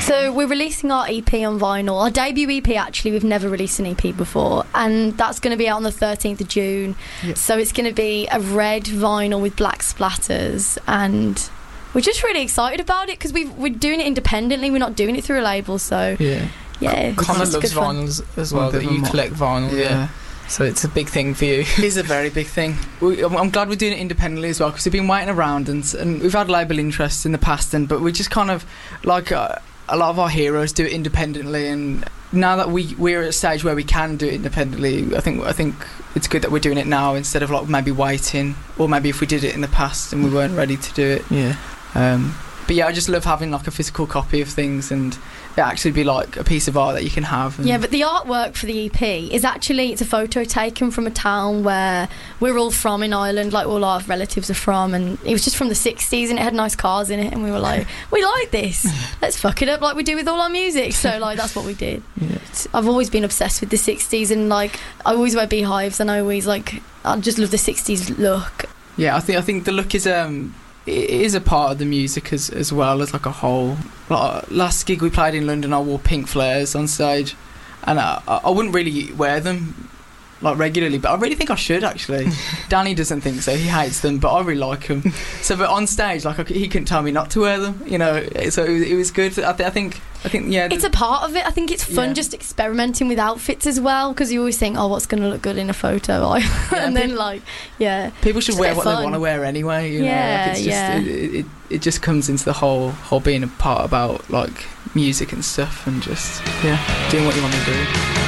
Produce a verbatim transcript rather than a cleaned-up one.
So we're releasing our E P on vinyl. Our debut E P, actually, we've never released an E P before, and that's going to be out on the thirteenth of June. Yep. So it's going to be a red vinyl with black splatters, and we're just really excited about it because we're doing it independently. We're not doing it through a label, so yeah. Yeah, Connor loves vinyls as well. That you collect vinyl, yeah. yeah. So it's a big thing for you. It is a very big thing. We, I'm glad we're doing it independently as well, because we've been waiting around and, and we've had label interest in the past, and but we just kind of like uh, a lot of our heroes do it independently, and now that we we're at a stage where we can do it independently, I think I think it's good that we're doing it now instead of like maybe waiting, or maybe if we did it in the past and we weren't ready to do it. Yeah. Um, but yeah, I just love having like a physical copy of things, and it actually be like a piece of art that you can have. And yeah, but the artwork for the E P is actually, it's a photo taken from a town where we're all from in Ireland, like all our relatives are from, and it was just from the sixties, and it had nice cars in it, and we were like, we like this, let's fuck it up like we do with all our music. So like that's what we did. Yeah. I've always been obsessed with the sixties, and like I always wear beehives, and I always like I just love the sixties look. Yeah, I think I think the look is um it is a part of the music as as well as like a whole. Like, last gig we played in London, I wore pink flares on stage, and I, I wouldn't really wear them like regularly, but I really think I should actually. Danny doesn't think so, he hates them, but I really like them. So but on stage, like I, he couldn't tell me not to wear them, you know, so it was, it was good. I, th- I think I think yeah, it's a part of it. I think it's fun, yeah. Just experimenting with outfits as well, because you always think, oh, what's going to look good in a photo? yeah, and then like yeah, people should wear what fun. They want to wear anyway, you know. Yeah, like it's just, yeah. it, it, it just comes into the whole whole being a part about like music and stuff, and just yeah, doing what you want to do.